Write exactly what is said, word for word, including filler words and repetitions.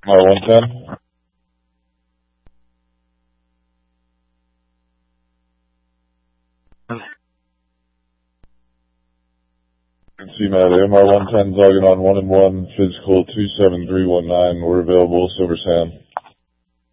My one ten. See, Matt, M R one ten, logging on one and one, physical two seven three one nine. We're available, Silver Sand.